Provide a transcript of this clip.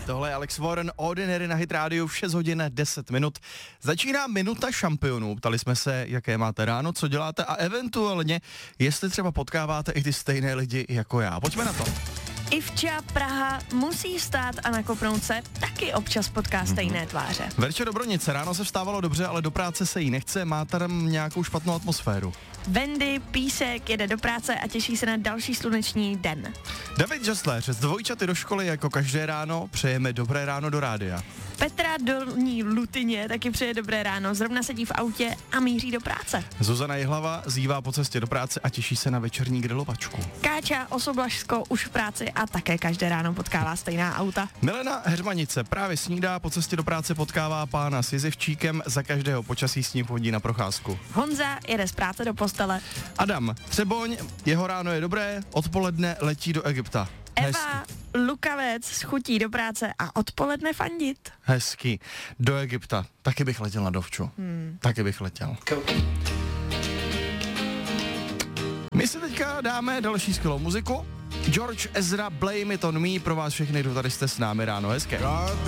Tohle je Alex Warren, Ordinary na Hit Radio v 6 hodin 10 minut. Začíná minuta šampionů. Ptali jsme se, jaké máte ráno, co děláte a eventuálně, jestli třeba potkáváte i ty stejné lidi jako já. Pojďme na to. Ivča Praha musí stát a nakopnout se, taky občas potká stejné tváře. Verča Dobronice, ráno se vstávalo dobře, ale do práce se jí nechce, má tam nějakou špatnou atmosféru. Wendy Písek jede do práce a těší se na další sluneční den. David Žasléř z dvojčaty do školy jako každé ráno, přejeme dobré ráno do rádia. Petra Dolní Lutyně taky přeje dobré ráno, zrovna sedí v autě a míří do práce. Zuzana Jihlava zývá po cestě do práce a těší se na večerní grilovačku. Káča Osoblažsko už v práci a také každé ráno potkává stejná auta. Milena Heřmanice právě snídá, po cestě do práce potkává pána s jezevčíkem, za každého počasí s ním chodí na procházku. Honza jede z práce do postele. Adam Třeboň, jeho ráno je dobré, odpoledne letí do Egypta. Eva Lukavec s chutí do práce a odpoledne fandit. Hezký. Do Egypta. Taky bych letěl na dovču. Taky bych letěl. My si teďka dáme další skvělou muziku. George Ezra, Blame It On Me, pro vás všechny, kdo tady jste s námi ráno. Hezké.